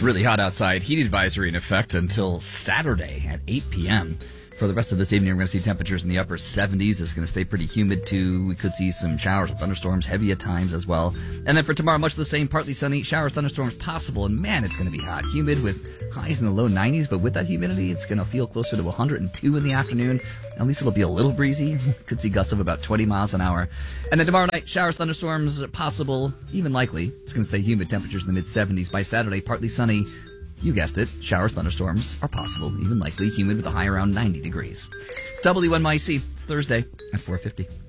It's really hot outside. Heat advisory in effect until Saturday at 8 p.m. For the rest of this evening, we're going to see temperatures in the upper 70s. It's going to stay pretty humid, too. We could see some showers and thunderstorms, heavy at times as well. And then for tomorrow, much the same, partly sunny, showers, thunderstorms possible. And man, it's going to be hot. Humid with highs in the low 90s, but with that humidity, it's going to feel closer to 102 in the afternoon. At least it'll be a little breezy. Could see gusts of about 20 miles an hour. And then tomorrow night, showers, thunderstorms possible, even likely. It's going to stay humid, temperatures in the mid-70s. By Saturday, partly sunny. You guessed it, showers, thunderstorms are possible, even likely, humid with a high around 90 degrees. It's WNYC. It's Thursday at 4:50.